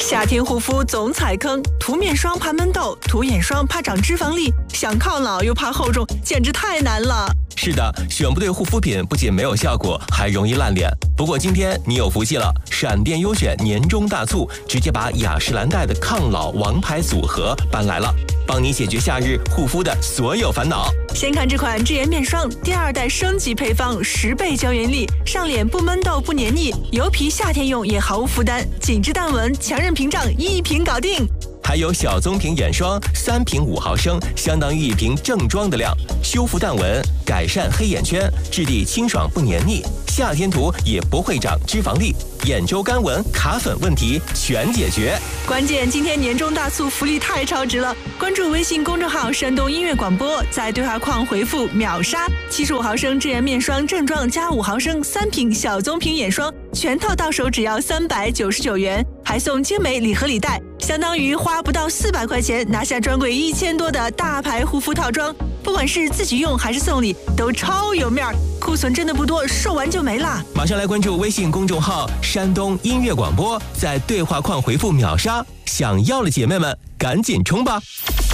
夏天护肤总踩坑，涂面霜怕闷痘，涂眼霜怕长脂肪粒，想抗老又怕厚重，简直太难了。 是的，选不对护肤品不仅没有效果，还容易烂脸。不过今天你有福气了，闪电优选年终大促，直接把雅诗兰黛的抗老王牌组合搬来了，帮你解决夏日护肤的所有烦恼。 先看这款智颜面霜，第2代升级配方，10倍胶原力，上脸不闷痘不黏腻，油皮夏天用也毫无负担，紧致淡纹，强韧屏障，一瓶搞定。 还有小棕瓶眼霜，3瓶5毫升，相当于1瓶正装的量，修复淡纹，改善黑眼圈，质地清爽不黏腻，夏天涂也不会长脂肪粒，眼周干纹、卡粉问题全解决。 关键今天年终大促福利太超值了，关注微信公众号山东音乐广播，在对话框回复秒杀，75毫升智颜面霜正装加5毫升3瓶小棕瓶眼霜，全套到手只要399元，还送精美礼盒礼袋，相当于花不到400块钱拿下专柜1000多的大牌护肤套装，不管是自己用还是送礼都超有面儿，库存真的不多，售完就没了。 马上来关注微信公众号山东音乐广播，在对话框回复秒杀，想要的姐妹们赶紧冲吧。